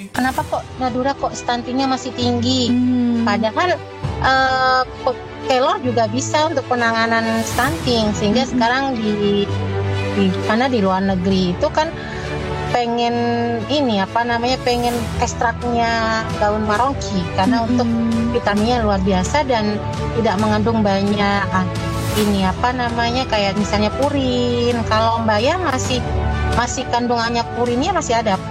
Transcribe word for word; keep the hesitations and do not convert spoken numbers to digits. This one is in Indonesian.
kenapa kok Madura kok stuntingnya masih tinggi? Hmm. Padahal uh, kelor juga bisa untuk penanganan stunting, sehingga hmm. sekarang di, di karena di luar negeri itu kan pengen ini apa namanya pengen ekstraknya daun maroki karena hmm. untuk vitaminnya luar biasa dan tidak mengandung banyak ini apa namanya kayak misalnya purin. Kalau Mbak ya masih masih kandungannya purinnya masih ada